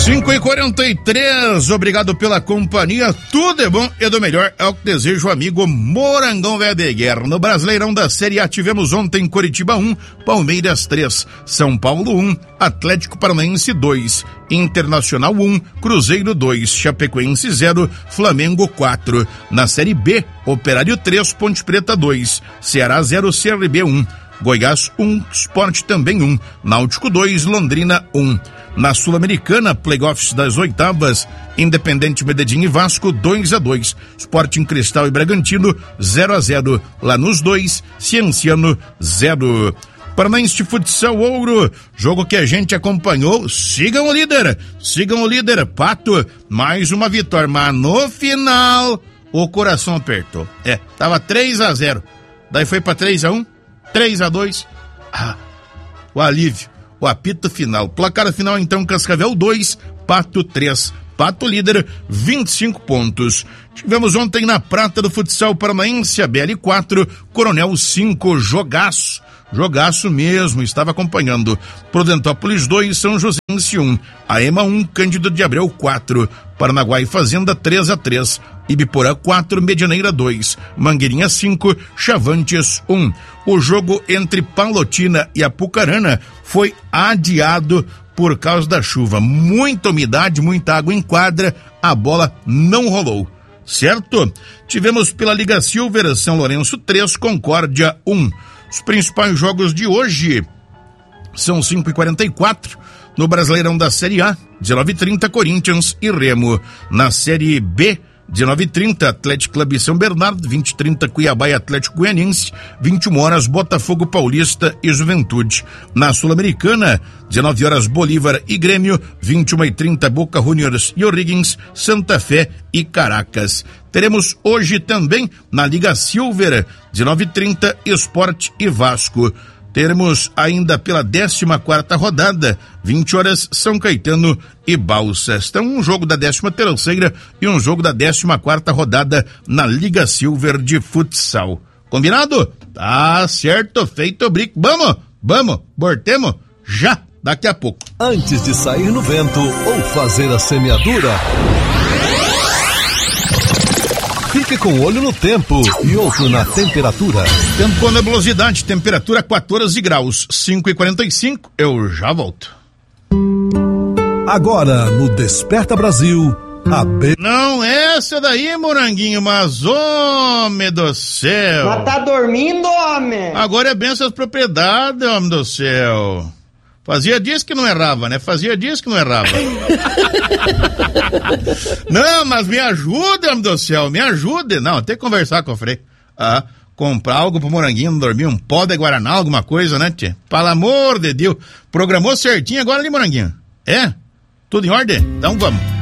5h43, obrigado pela companhia, tudo é bom e do melhor é o que deseja o amigo Morangão Wedeguer. No Brasileirão da Série A tivemos ontem Coritiba 1, Palmeiras 3, São Paulo 1, Atlético Paranaense 2, Internacional 1, Cruzeiro 2, Chapecoense 0, Flamengo 4. Na Série B, Operário 3, Ponte Preta 2, Ceará 0, CRB 1, Goiás 1, Sport também 1, Náutico 2, Londrina 1. Na Sul-Americana, playoffs das oitavas, Independente Medellín e Vasco 2-2, Sporting Cristal e Bragantino 0-0, Lanús 2, Cienciano 0. Paranaense de Futsal Ouro, jogo que a gente acompanhou, sigam o líder, Pato, mais uma vitória, mas no final o coração apertou, tava 3-0, daí foi pra 3-1, 3-2, o alívio, o apito final, placar final então, Cascavel 2, Pato 3, Pato líder, 25 pontos. Tivemos ontem na prata do futsal paranaense, a BL 4, Coronel 5, jogaço mesmo, estava acompanhando. Prudentópolis 2, São Joséense 1, a EMA 1, Cândido de Abreu 4, Paranaguá e Fazenda 3-3, Ibiporã 4, Medianeira 2, Mangueirinha 5, Chavantes 1. O jogo entre Palotina e Apucarana foi adiado por causa da chuva. Muita umidade, muita água em quadra, a bola não rolou. Certo? Tivemos pela Liga Silver, São Lourenço 3, Concórdia 1. Os principais jogos de hoje são 5h44, no Brasileirão da Série A, 19h30, Corinthians e Remo. Na Série B, 19h30, Atlético Clube São Bernardo, 20h30, Cuiabá e Atlético Goianiense, 21h, Botafogo Paulista e Juventude. Na Sul-Americana, 19h, Bolívar e Grêmio, 21h30, Boca Juniors e O'Higgins, Santa Fé e Caracas. Teremos hoje também, na Liga Silver, 19h30, Sport e Vasco. Teremos ainda pela 14ª rodada, 20h, São Caetano e Balsas. Então, um jogo da 13ª e um jogo da 14ª rodada na Liga Silver de futsal. Combinado? Tá certo, feito o brico. Vamos, bortemos já, daqui a pouco. Antes de sair no vento ou fazer a semeadura, fique com um olho no tempo e outro na temperatura. Tempo com nebulosidade, temperatura 14 graus, 5h45, eu já volto. Agora, no Desperta Brasil, Não, essa daí, Moranguinho, mas, homem do céu. Mas tá dormindo, homem? Agora é benção as propriedades, homem do céu. Fazia dias que não errava, né? Não, mas me ajude, homem do céu, me ajude. Não, tem que conversar com o Frei. Comprar algo pro Moranguinho não dormir, um pó de Guaraná, alguma coisa, né, tchê? Pelo amor de Deus. Programou certinho agora ali, Moranguinho? É? Tudo em ordem? Então vamos.